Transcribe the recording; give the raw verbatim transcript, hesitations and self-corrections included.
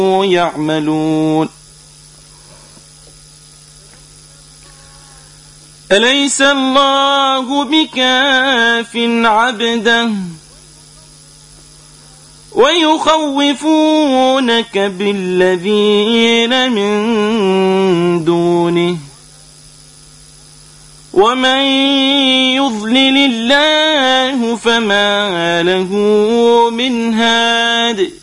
يعملون أليس الله بكاف عبده ويخوفونك بالذين من دونه ومن يضلل الله فما له من هاد